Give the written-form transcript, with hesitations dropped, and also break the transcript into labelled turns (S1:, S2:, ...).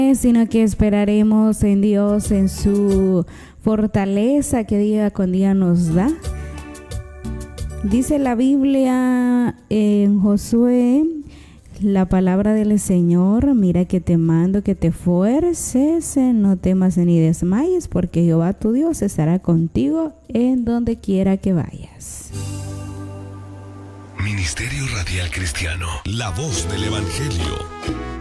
S1: sino que esperaremos en Dios, en su fortaleza que día con día nos da. Dice la Biblia en Josué, la palabra del Señor: mira que te mando que te esfuerces, no temas ni desmayes, porque Jehová tu Dios estará contigo en donde quiera que vayas.
S2: Ministerio Radial Cristiano, la voz del Evangelio.